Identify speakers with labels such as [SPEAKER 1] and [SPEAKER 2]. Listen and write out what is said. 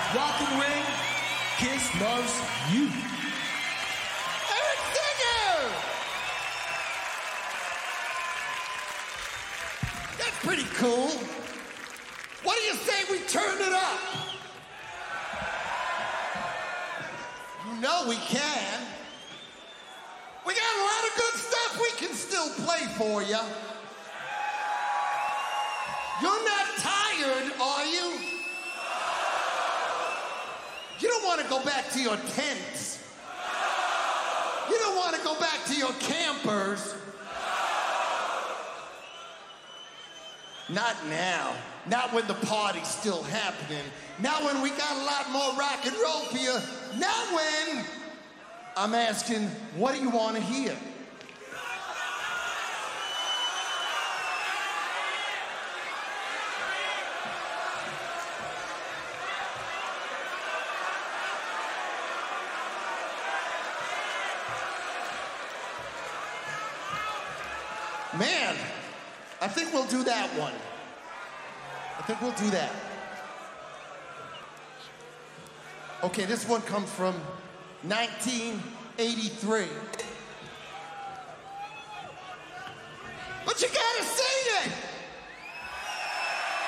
[SPEAKER 1] Rock and Ring, Kiss loves you.
[SPEAKER 2] Eric Singer! That's pretty cool. What do you say we turn it up? You know we can. We got a lot of good stuff we can still play for you. You're not tired, are you? You don't want to go back to your tents. You don't want to go back to your campers. Not now. Not when the party's still happening. Not when we got a lot more rock and roll for you. Not when I'm asking, what do you want to hear? Man, I think we'll do that one. I think we'll do that. Okay, this one comes from 1983. But you gotta sing it!